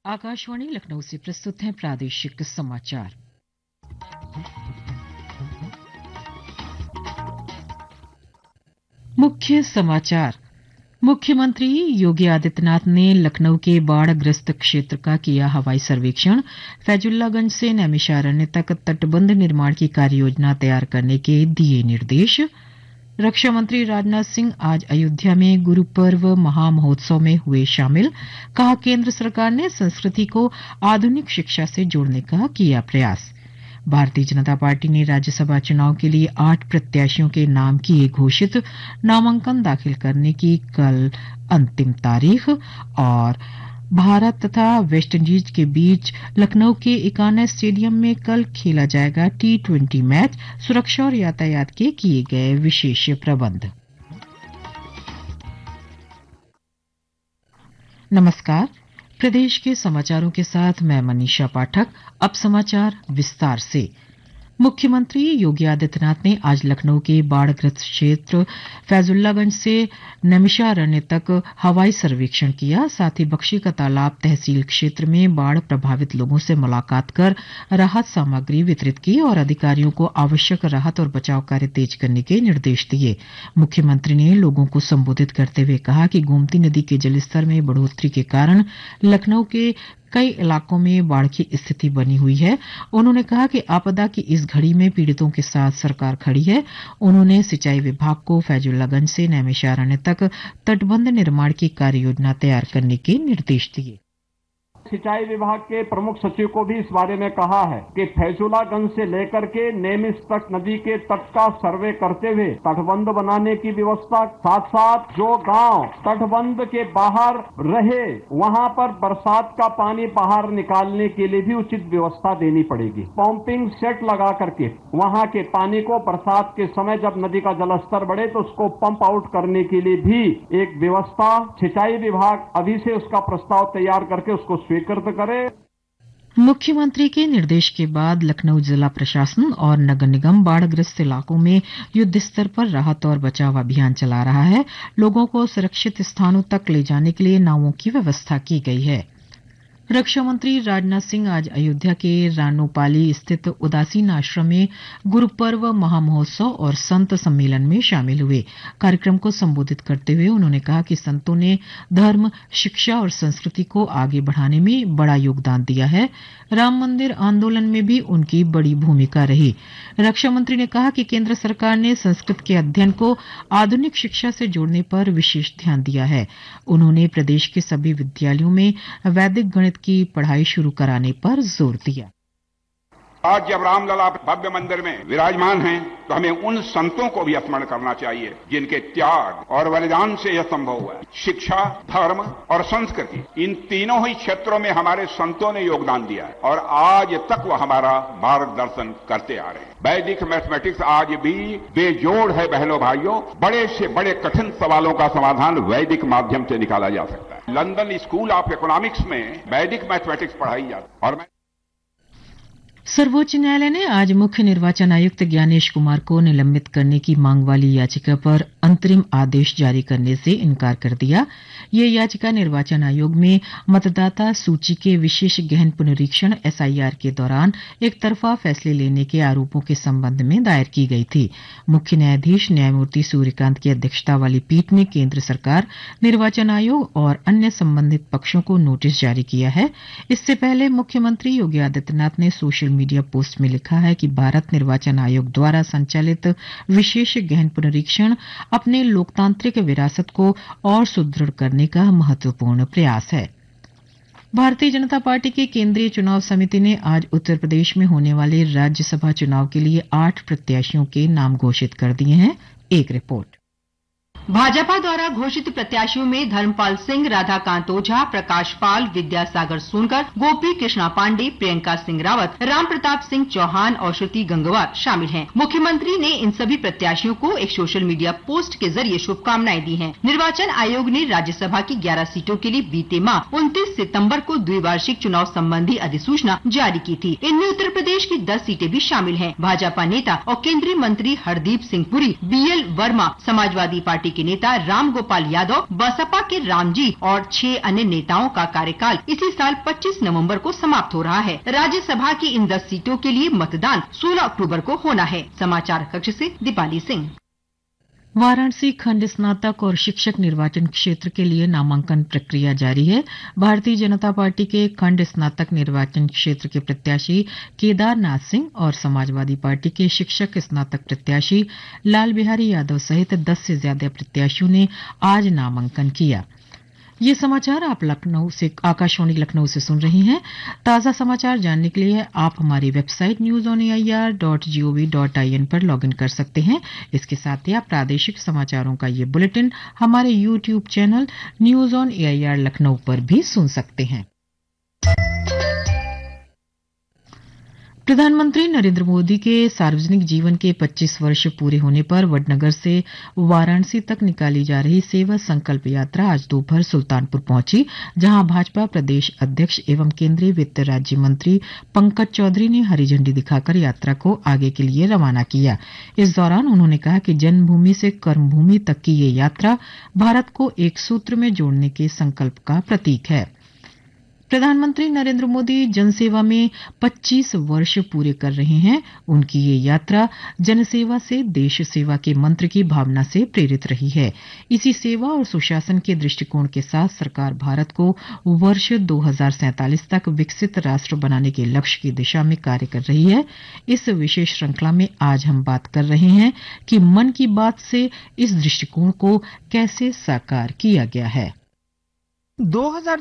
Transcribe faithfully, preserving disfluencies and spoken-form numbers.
आकाशवाणी लखनऊ से प्रस्तुत हैं प्रादेशिक समाचार। मुख्य समाचार। मुख्यमंत्री योगी आदित्यनाथ ने लखनऊ के बाढ़ग्रस्त क्षेत्र का किया हवाई सर्वेक्षण। फैजुल्लागंज से नैमिषारण्य तक तटबंध निर्माण की कार्ययोजना तैयार करने के दिए निर्देश। रक्षा मंत्री राजनाथ सिंह आज अयोध्या में गुरु पर्व महामहोत्सव में हुए शामिल। कहा, केंद्र सरकार ने संस्कृति को आधुनिक शिक्षा से जोड़ने का किया प्रयास। भारतीय जनता पार्टी ने राज्यसभा चुनाव के लिए आठ प्रत्याशियों के नाम किए घोषित। नामांकन दाखिल करने की कल अंतिम तारीख। और भारत तथा वेस्टइंडीज के बीच लखनऊ के इकाना स्टेडियम में कल खेला जाएगा टी ट्वेंटी मैच। सुरक्षा और यातायात के किए गए विशेष प्रबंध। नमस्कार, प्रदेश के समाचारों के साथ मैं मनीषा पाठक। अब समाचार विस्तार से। मुख्यमंत्री योगी आदित्यनाथ ने आज लखनऊ के बाढ़ग्रस्त क्षेत्र फैजुल्लागंज से नैमिषारण्य तक हवाई सर्वेक्षण किया। साथ ही बख्शी का तालाब तहसील क्षेत्र में बाढ़ प्रभावित लोगों से मुलाकात कर राहत सामग्री वितरित की और अधिकारियों को आवश्यक राहत और बचाव कार्य तेज करने के निर्देश दिए। मुख्यमंत्री ने लोगों को संबोधित करते हुए कहा कि गोमती नदी के जलस्तर में बढ़ोतरी के कारण लखनऊ के कई इलाकों में बाढ़ की स्थिति बनी हुई है। उन्होंने कहा कि आपदा की इस घड़ी में पीड़ितों के साथ सरकार खड़ी है। उन्होंने सिंचाई विभाग को फैजुल्लागंज से नैमिषारण्य तक तटबंध निर्माण की कार्ययोजना तैयार करने के निर्देश दिए। सिंचाई विभाग के प्रमुख सचिव को भी इस बारे में कहा है कि फैजुल्लागंज से लेकर के नेमिष तक नदी के तट का सर्वे करते हुए तटबंध बनाने की व्यवस्था, साथ साथ जो गांव तटबंध के बाहर रहे वहां पर बरसात का पानी बाहर निकालने के लिए भी उचित व्यवस्था देनी पड़ेगी। पंपिंग सेट लगा करके वहां के पानी को बरसात के समय जब नदी का जलस्तर बढ़े तो उसको पंप आउट करने के लिए भी एक व्यवस्था सिंचाई विभाग अभी से उसका प्रस्ताव तैयार करके उसको स्वीकृत करे। मुख्यमंत्री के निर्देश के बाद लखनऊ जिला प्रशासन और नगर निगम बाढ़ग्रस्त इलाकों में युद्ध स्तर पर राहत और बचाव अभियान चला रहा है। लोगों को सुरक्षित स्थानों तक ले जाने के लिए नावों की व्यवस्था की गई है। रक्षा मंत्री राजनाथ सिंह आज अयोध्या के रानोपाली स्थित उदासीन आश्रम में गुरु पर्व महामहोत्सव और संत सम्मेलन में शामिल हुए। कार्यक्रम को संबोधित करते हुए उन्होंने कहा कि संतों ने धर्म, शिक्षा और संस्कृति को आगे बढ़ाने में बड़ा योगदान दिया है। राम मंदिर आंदोलन में भी उनकी बड़ी भूमिका रही। रक्षा मंत्री ने कहा कि केंद्र सरकार ने संस्कृत के अध्ययन को आधुनिक शिक्षा से जोड़ने पर विशेष ध्यान दिया है। उन्होंने प्रदेश के सभी विद्यालयों में वैदिक गणित की पढ़ाई शुरू कराने पर जोर दिया। आज जब रामलला भव्य मंदिर में विराजमान हैं, तो हमें उन संतों को भी स्मरण करना चाहिए जिनके त्याग और बलिदान से यह संभव हुआ। शिक्षा, धर्म और संस्कृति, इन तीनों ही क्षेत्रों में हमारे संतों ने योगदान दिया है और आज तक वह हमारा मार्गदर्शन करते आ रहे हैं। वैदिक मैथमेटिक्स आज भी बेजोड़ है बहनों भाइयों। बड़े से बड़े कठिन सवालों का समाधान वैदिक माध्यम से निकाला जा सकता है। लंदन स्कूल ऑफ इकोनॉमिक्स में वैदिक मैथमेटिक्स पढ़ाई जाती है। और मैं सर्वोच्च न्यायालय ने आज मुख्य निर्वाचन आयुक्त ज्ञानेश कुमार को निलंबित करने की मांग वाली याचिका पर अंतरिम आदेश जारी करने से इनकार कर दिया। ये याचिका निर्वाचन आयोग में मतदाता सूची के विशेष गहन पुनरीक्षण एस आई आर के दौरान एक तरफा फैसले लेने के आरोपों के संबंध में दायर की गई थी। मुख्य न्यायाधीश न्यायमूर्ति सूर्यकांत की अध्यक्षता वाली पीठ ने केंद्र सरकार, निर्वाचन आयोग और अन्य संबंधित पक्षों को नोटिस जारी किया है। इससे पहले मुख्यमंत्री योगी आदित्यनाथ ने सोशल मीडिया पोस्ट में लिखा है कि भारत निर्वाचन आयोग द्वारा संचालित विशेष गहन पुनरीक्षण अपने लोकतांत्रिक विरासत को और सुदृढ़ करने का महत्वपूर्ण प्रयास है। भारतीय जनता पार्टी की केंद्रीय चुनाव समिति ने आज उत्तर प्रदेश में होने वाले राज्यसभा चुनाव के लिए आठ प्रत्याशियों के नाम घोषित कर दिए हैं। एक रिपोर्ट। भाजपा द्वारा घोषित प्रत्याशियों में धर्मपाल सिंह, राधाकांत ओझा, प्रकाश पाल, विद्यासागर सोनकर, गोपी कृष्णा पांडे, प्रियंका सिंह रावत, राम प्रताप सिंह चौहान और श्रुति गंगवार शामिल हैं। मुख्यमंत्री ने इन सभी प्रत्याशियों को एक सोशल मीडिया पोस्ट के जरिए शुभकामनाएं दी हैं। निर्वाचन आयोग ने राज्यसभा की ग्यारह सीटों के लिए बीते माह उनतीस सितंबर को द्विवार्षिक चुनाव संबंधी अधिसूचना जारी की थी। इनमें उत्तर प्रदेश की दस सीटें भी शामिल हैं। भाजपा नेता और केंद्रीय मंत्री Hardeep Singh Puri, B L Verma, Samajwadi party के नेता राम गोपाल यादव, बसपा के रामजी और छह अन्य नेताओं का कार्यकाल इसी साल पच्चीस नवंबर को समाप्त हो रहा है। राज्यसभा की इन दस सीटों के लिए मतदान सोलह अक्टूबर को होना है। समाचार कक्ष से दीपाली सिंह। वाराणसी खंड स्नातक और शिक्षक निर्वाचन क्षेत्र के लिए नामांकन प्रक्रिया जारी है। भारतीय जनता पार्टी के खंड स्नातक निर्वाचन क्षेत्र के प्रत्याशी केदारनाथ सिंह और समाजवादी पार्टी के शिक्षक स्नातक प्रत्याशी लाल बिहारी यादव सहित दस से ज्यादा प्रत्याशियों ने आज नामांकन किया। ये समाचार आप लखनऊ से आकाशवाणी लखनऊ से सुन रही हैं। ताज़ा समाचार जानने के लिए आप हमारी website news on A I R dot G O V dot I N पर लॉगिन कर सकते हैं। इसके साथ ही आप प्रादेशिक समाचारों का ये बुलेटिन हमारे YouTube channel news on A I R Lucknow पर भी सुन सकते हैं। प्रधानमंत्री नरेंद्र मोदी के सार्वजनिक जीवन के पच्चीस वर्ष पूरे होने पर वडनगर से वाराणसी तक निकाली जा रही सेवा संकल्प यात्रा आज दोपहर सुल्तानपुर पहुंची, जहां भाजपा प्रदेश अध्यक्ष एवं केंद्रीय वित्त राज्य मंत्री पंकज चौधरी ने हरी झंडी दिखाकर यात्रा को आगे के लिए रवाना किया। इस दौरान उन्होंने कहा कि जन्मभूमि से कर्मभूमि तक की ये यात्रा भारत को एक सूत्र में जोड़ने के संकल्प का प्रतीक है। प्रधानमंत्री नरेंद्र मोदी जनसेवा में पच्चीस वर्ष पूरे कर रहे हैं। उनकी ये यात्रा जनसेवा से देश सेवा के मंत्र की भावना से प्रेरित रही है। इसी सेवा और सुशासन के दृष्टिकोण के साथ सरकार भारत को वर्ष दो हज़ार सैंतालीस तक विकसित राष्ट्र बनाने के लक्ष्य की दिशा में कार्य कर रही है। इस विशेष श्रृंखला में आज हम बात कर रहे हैं कि मन की बात से इस दृष्टिकोण को कैसे साकार किया गया है। दो हज़ार